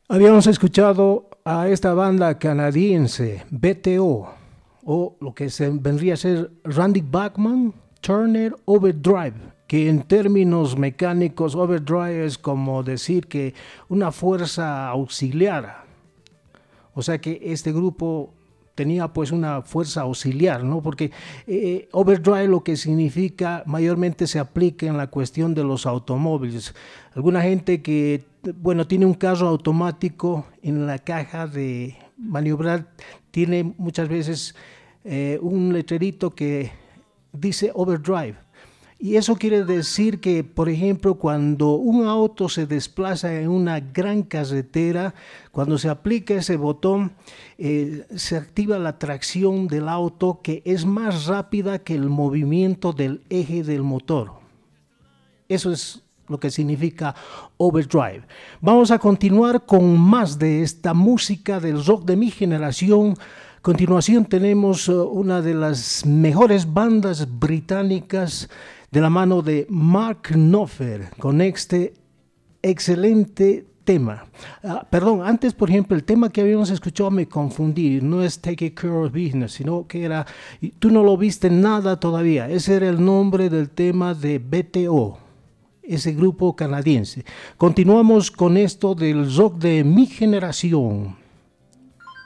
Habíamos escuchado a esta banda canadiense, BTO, o lo que se vendría a ser Randy Bachman, Turner Overdrive, que en términos mecánicos overdrive es como decir que una fuerza auxiliar. O sea que este grupo tenía pues una fuerza auxiliar, ¿no? Porque overdrive lo que significa mayormente se aplica en la cuestión de los automóviles. Alguna gente que, bueno, tiene un carro automático en la caja de maniobrar, tiene muchas veces un letrerito que dice overdrive. Y eso quiere decir que, por ejemplo, cuando un auto se desplaza en una gran carretera, cuando se aplica ese botón, se activa la tracción del auto que es más rápida que el movimiento del eje del motor. Eso es lo que significa overdrive. Vamos a continuar con más de esta música del rock de mi generación. A continuación tenemos una de las mejores bandas británicas de la mano de Mark Knopfler con este excelente tema. Perdón, antes, por ejemplo, el tema que habíamos escuchado me confundí. No es Take Care of Business, sino que era Tú no lo viste nada todavía. Ese era el nombre del tema de BTO, ese grupo canadiense. Continuamos con esto del rock de mi generación.